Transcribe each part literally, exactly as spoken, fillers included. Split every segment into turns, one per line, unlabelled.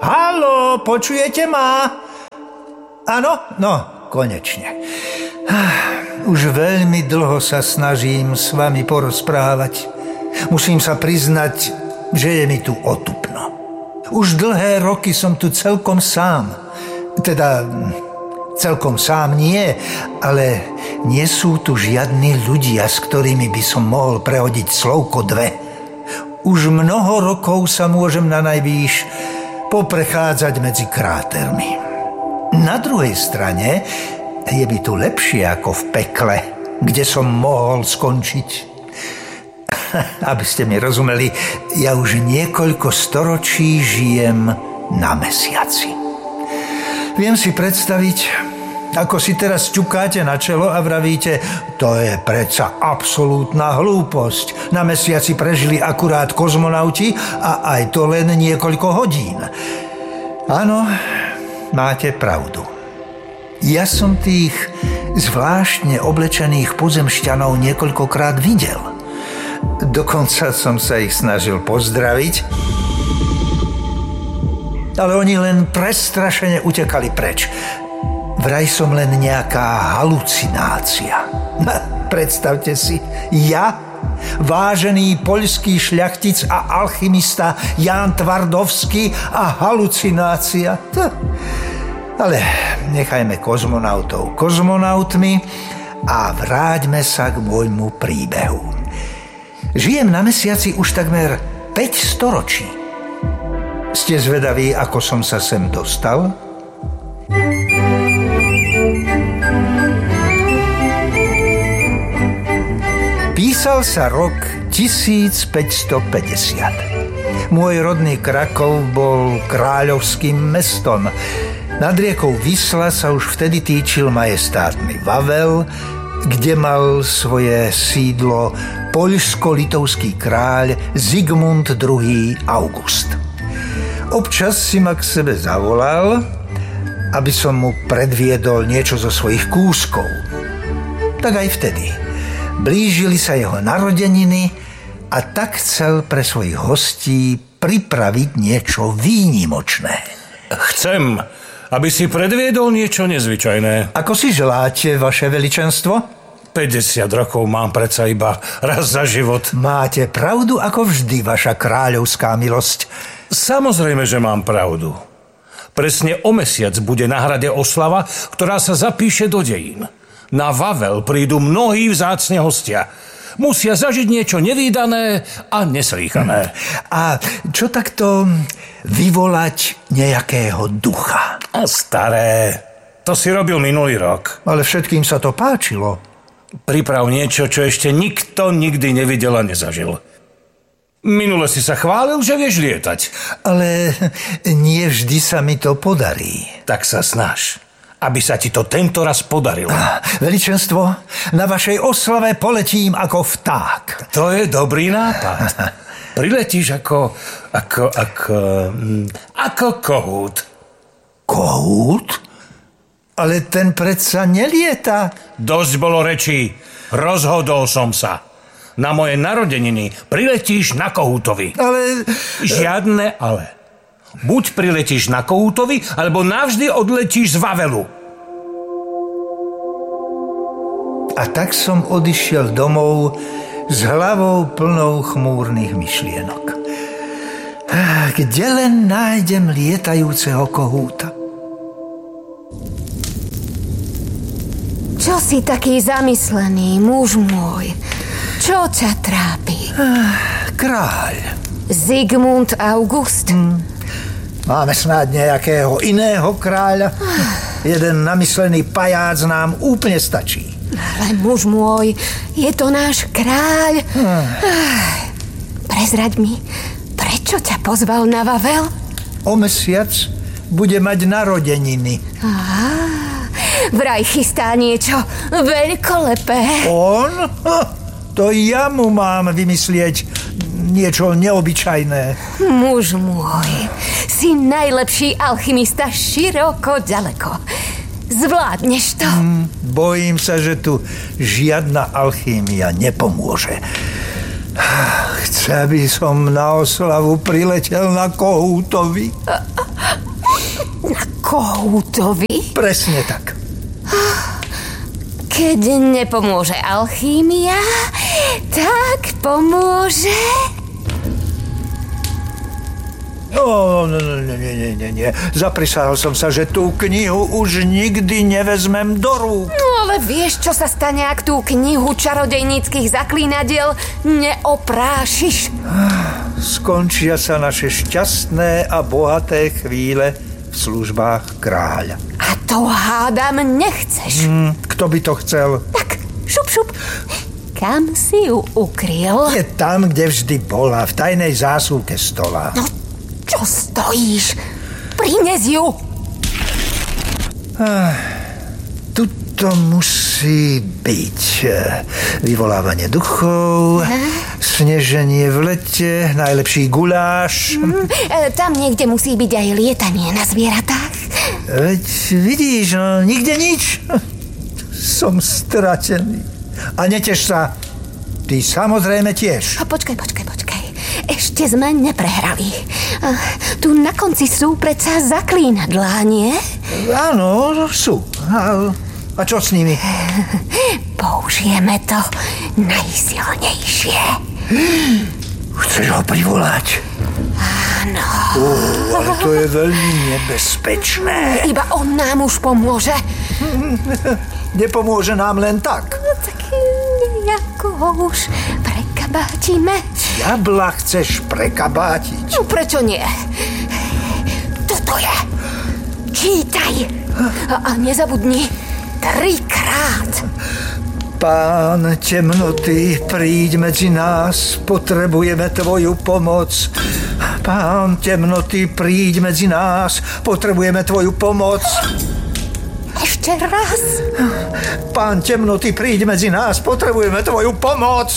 Haló, počujete ma? Áno? No, konečne. Už veľmi dlho sa snažím s vami porozprávať. Musím sa priznať, že je mi tu otupno. Už dlhé roky som tu celkom sám. Teda, celkom sám nie, ale nie sú tu žiadni ľudia, s ktorými by som mohol prehodiť slovko dve. Už mnoho rokov sa môžem na najvýš poprechádzať medzi krátermi. Na druhej strane je by tu lepšie ako v pekle, kde som mohol skončiť. Aby ste mi rozumeli, ja už niekoľko storočí žijem na mesiaci. Viem si predstaviť, ako si teraz ťukáte na čelo a vravíte, to je predsa absolútna hlúposť. Na mesiaci prežili akurát kozmonauti a aj to len niekoľko hodín. Áno, máte pravdu. Ja som tých zvláštne oblečených pozemšťanov niekoľkokrát videl. Dokonca som sa ich snažil pozdraviť, ale oni len prestrašene utekali preč. Vraj som len nejaká halucinácia. Predstavte si, ja, vážený poľský šľachtic a alchymista Ján Tvardovský a halucinácia. Ale nechajme kozmonautov kozmonautmi a vráťme sa k môjmu príbehu. Žijem na mesiaci už takmer päť storočí. Ste zvedaví, ako som sa sem dostal? Písal sa rok tisícpäťstopäťdesiat. Môj rodný Krakov bol kráľovským mestom. Nad riekou Visla sa už vtedy týčil majestátny Vavel, kde mal svoje sídlo poľsko-litovský kráľ Zigmund druhý. August. Občas si ma k sebe zavolal, aby som mu predviedol niečo zo svojich kúskov. Tak aj vtedy. Blížili sa jeho narodeniny a tak chcel pre svojich hostí pripraviť niečo výnimočné.
Chcem, aby si predviedol niečo nezvyčajné.
Ako si želáte, vaše veličenstvo?
päťdesiat rokov mám predsa iba raz za život.
Máte pravdu ako vždy, vaša kráľovská milosť.
Samozrejme, že mám pravdu. Presne o mesiac bude na hrade oslava, ktorá sa zapíše do dejín. Na Vavel prídu mnohí vzácne hostia. Musia zažiť niečo nevídané a neslýchané.
A čo takto vyvolať nejakého ducha?
A staré, to si robil minulý rok.
Ale všetkým sa to páčilo.
Priprav niečo, čo ešte nikto nikdy nevidel a nezažil. Minule si sa chválil, že vieš lietať.
Ale nie vždy sa mi to podarí.
Tak sa snaž, aby sa ti to tento raz podarilo.
Veličenstvo, na vašej oslave poletím ako vták.
To je dobrý nápad. Priletíš ako... ako... ako... ako kohút.
Kohút? Ale ten predsa nelieta.
Dosť bolo rečí. Rozhodol som sa. Na moje narodeniny priletíš na kohútovi.
Ale...
Žiadne ale. Buď priletíš na kohútovi, alebo navždy odletíš z Vavelu.
A tak som odišiel domov s hlavou plnou chmúrnych myšlienok. Kde len nájdem lietajúceho kohúta?
Čo si taký zamyslený, muž môj? Čo ťa trápi?
Kráľ.
Zigmund August?
Hmm. Máme snáď nejakého iného kráľa? Jeden namyslený pajac nám úplne stačí.
Ale muž môj, je to náš kráľ. Hmm. Prezraď mi, prečo ťa pozval na Vavel?
O mesiac bude mať narodeniny.
Á, vraj chystá niečo veľkolepé.
On? To ja mu mám vymyslieť niečo neobyčajné.
Muž môj, si najlepší alchymista široko ďaleko. Zvládneš to?
Hmm, bojím sa, že tu žiadna alchýmia nepomôže. Chce, aby som na oslavu priletel na kohútovi.
Kohútovi?
Presne tak.
Keď nepomôže alchímia, tak pomôže...
No, no, no, nie, nie, nie, nie. Zaprisahal som sa, že tú knihu už nikdy nevezmem do rúk.
No ale vieš, čo sa stane, ak tú knihu čarodejníckych zaklínadiel neoprášiš?
Skončia sa naše šťastné a bohaté chvíle v službách kráľa.
A to hádam nechceš.
Hmm, kto by to chcel?
Tak, šup, šup. Kam si ju ukryl?
Je tam, kde vždy bola, v tajnej zásuvke stola.
No, čo stojíš? Prines ju!
Ah, tuto musí byť vyvolávanie duchov, Aha. sneženie v lete, najlepší guláš.
Mm, e, tam niekde musí byť aj lietanie na zvieratách.
Veď vidíš, no nikde nič. Som stratený. A neteš sa. Ty samozrejme tiež.
A počkaj, počkaj, počkaj. Ešte sme neprehrali. A tu na konci sú predsa zaklínadlá, nie?
Áno, sú. A, a čo s nimi?
Použijeme to najsilnejšie.
Chceš ho privolať?
Áno.
Uh, ale to je veľmi nebezpečné.
Iba on nám už pomôže.
Nepomôže nám len tak.
No tak nejako ho už prekabátime.
Diabla chceš prekabátiť?
No prečo nie? Toto je. Čítaj. A, a nezabudni. Trikrát.
Pán temnoty, príď medzi nás, potrebujeme tvoju pomoc. Pán temnoty, príď medzi nás, potrebujeme tvoju pomoc.
Ešte raz.
Pán temnoty, príď medzi nás, potrebujeme tvoju pomoc.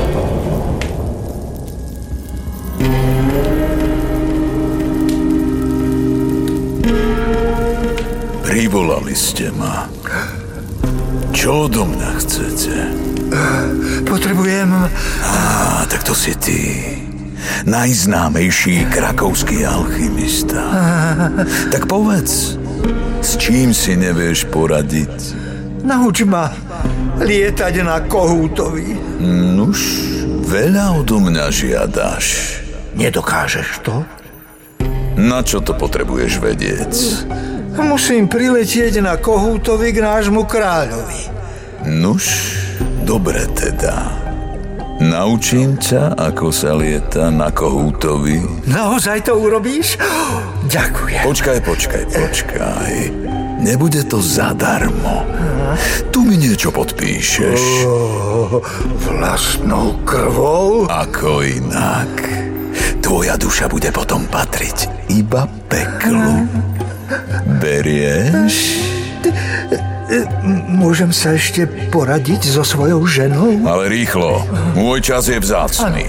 Privolali ste ma. Čo odo mňa chcete?
Potrebujem...
Á, tak to si ty. Najznámejší krakovský alchymista. Tak povedz, s čím si nevieš poradiť?
Nauč ma lietať na kohútovi.
Nuž, veľa odo mňa žiadaš.
Nedokážeš to?
Na čo to potrebuješ vedieť?
Musím priletieť na kohútovi k nášmu kráľovi.
Nuž, dobre teda. Naučím ťa, ako sa lieta na kohútovi.
Naozaj to urobíš? Ďakujem.
Počkaj, počkaj, počkaj. Nebude to zadarmo. Tu mi niečo podpíšeš.
Oh, vlastnou krvou?
Ako inak. Tvoja duša bude potom patriť iba peklu. Berieš?
Môžem sa ešte poradiť so svojou ženou?
Ale rýchlo. Môj čas je vzácny.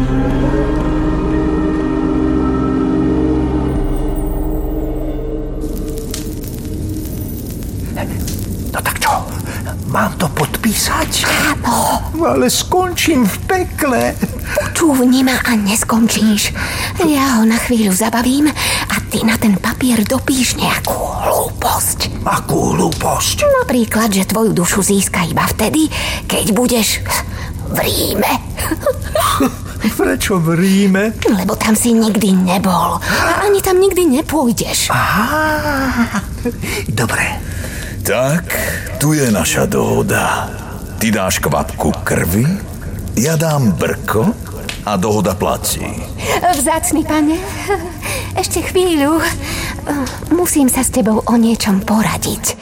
No tak čo? Mám to podpísať?
Áno.
Ale skončím v pekle.
Počúvni ma a neskončíš. Ja ho na chvíľu zabavím a ty na ten papier dopíš nejakú hlúposť.
Akú hlúposť?
Napríklad, že tvoju dušu získa iba vtedy, keď budeš v Ríme.
Prečo v Ríme?
Lebo tam si nikdy nebol. A ani tam nikdy nepôjdeš.
Aha, dobre.
Tak, tu je naša dohoda. Ty dáš kvapku krvi, ja dám brko a dohoda platí.
Vzácny pane, ešte chvíľu. Musím sa s tebou o niečom poradiť.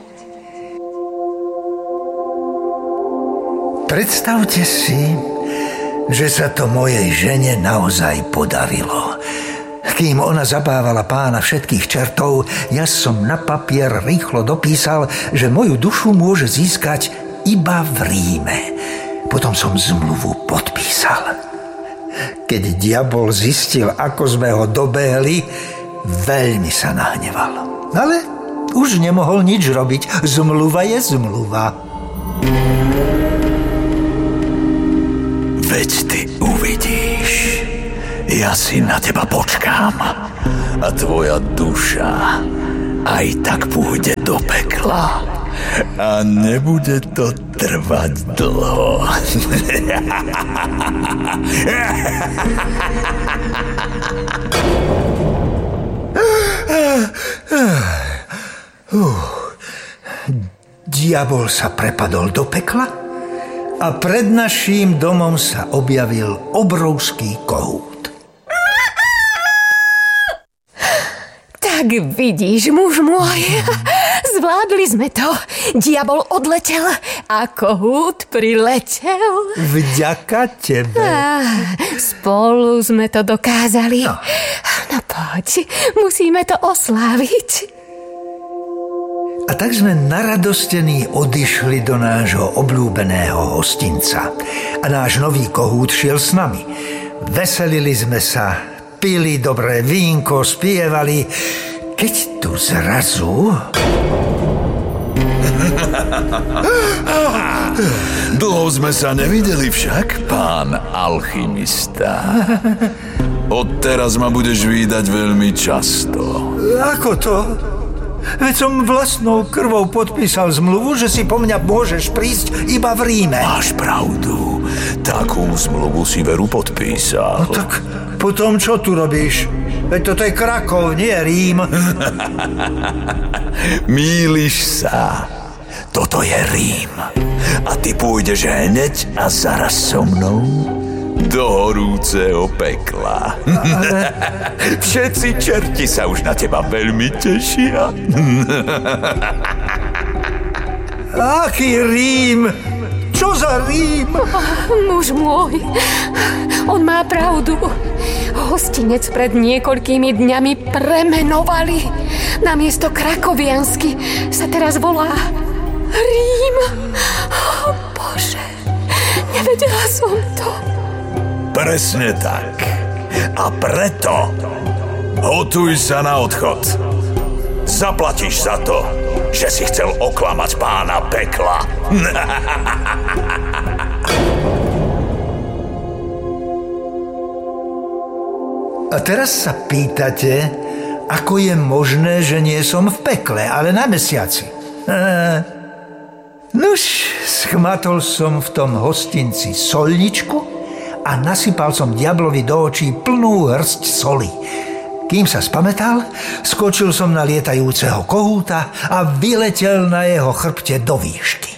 Predstavte si, že sa to mojej žene naozaj podarilo. Kým ona zabávala pána všetkých čertov, ja som na papier rýchlo dopísal, že moju dušu môže získať iba v Ríme. Potom som zmluvu podpísal. Keď diabol zistil, ako sme ho dobehli, veľmi sa nahneval. Ale už nemohol nič robiť. Zmluva je zmluva.
Veď ty uvidíš. Ja si na teba počkám. A tvoja duša aj tak pôjde do pekla. A nebude to trvať dlho.
uh, diabol sa prepadol do pekla a pred naším domom sa objavil obrovský kohút.
Tak vidíš, muž môj, zvládli sme to. Diabol odletel a kohút priletel.
Vďaka tebe.
Ah, spolu sme to dokázali. No. no poď, musíme to osláviť.
A tak sme naradostení odišli do nášho obľúbeného hostinca. A náš nový kohút šiel s nami. Veselili sme sa, pili dobré vínko, spievali, keď tu zrazu...
Dlho sme sa nevideli však, pán alchymista. Odteraz ma budeš vídať veľmi často.
Ako to? Veď som vlastnou krvou podpísal zmluvu, že si po mňa môžeš prísť iba v Ríme.
Máš pravdu. Takú zmluvu si veru podpísal.
No tak potom čo tu robíš? Veď toto je Krakov, nie Rím.
Mýliš sa. Toto je Rím. A ty pôjdeš hneď a zaraz so mnou do horúceho pekla. Ale... Všetci čerti sa už na teba veľmi tešia.
Aký Rím? Čo za Rím?
Oh, muž môj, on má pravdu. Hostinec pred niekoľkými dňami premenovali. Namiesto Krakoviansky sa teraz volá Rím. Oh, Bože, nevedela som to.
Presne tak. A preto hotuj sa na odchod. Zaplatíš za to, že si chcel oklamať pána pekla.
A teraz sa pýtate, ako je možné, že nie som v pekle, ale na mesiaci. Nuž, schmatol som v tom hostinci solničku a nasypal som diablovi do očí plnú hrst soli. Kým sa spamätal, skočil som na lietajúceho kohúta a vyletel na jeho chrbte do výšky.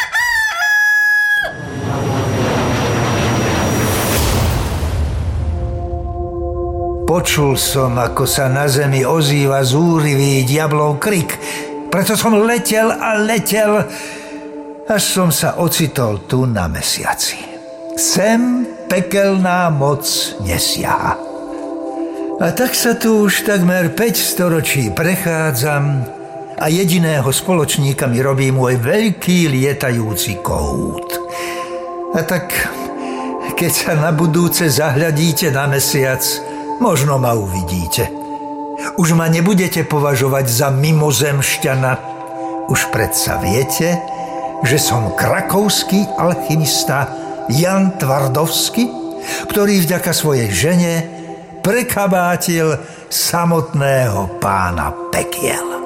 Počul som, ako sa na zemi ozýva zúrivý diablov krik. Preto som letel a letel, až som sa ocitol tu na mesiaci. Sem pekelná moc nesiaha. A tak sa tu už takmer päť storočí prechádzam a jediného spoločníka mi robí môj veľký lietajúci kohút. A tak, keď sa na budúce zahľadíte na mesiac, možno ma uvidíte. Už ma nebudete považovať za mimozemšťana. Už predsa viete, že som krakovský alchymista Jan Tvardovský, ktorý vďaka svojej žene prekabátil samotného pána pekiel.